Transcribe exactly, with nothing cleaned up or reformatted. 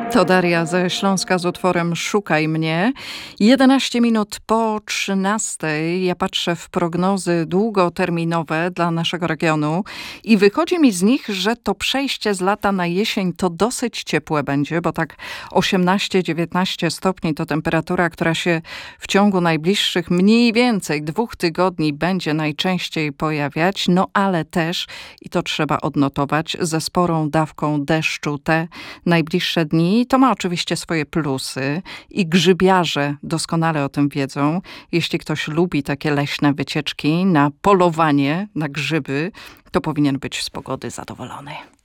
To Daria ze Śląska z utworem Szukaj mnie. jedenaście minut po trzynastej. Ja patrzę w prognozy długoterminowe dla naszego regionu i wychodzi mi z nich, że to przejście z lata na jesień to dosyć ciepłe będzie, bo tak osiemnaście dziewiętnaście stopni to temperatura, która się w ciągu najbliższych mniej więcej dwóch tygodni będzie najczęściej pojawiać, no ale też, i to trzeba odnotować, ze sporą dawką deszczu te najbliższe dni. To ma oczywiście swoje plusy i grzybiarze doskonale o tym wiedzą. Jeśli ktoś lubi takie leśne wycieczki na polowanie, na grzyby, to powinien być z pogody zadowolony.